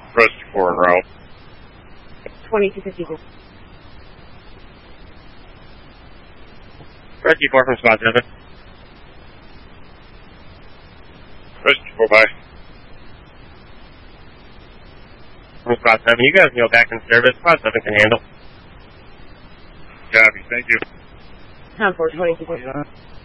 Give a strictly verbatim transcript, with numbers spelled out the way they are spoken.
Rescue four en route. twenty-two fifty-two. Rescue four from spot seven. Rescue four, bye. From spot seven, you guys can go back in service. Spot seven can handle. Copy, thank you. Town four, twenty-two fifty-two.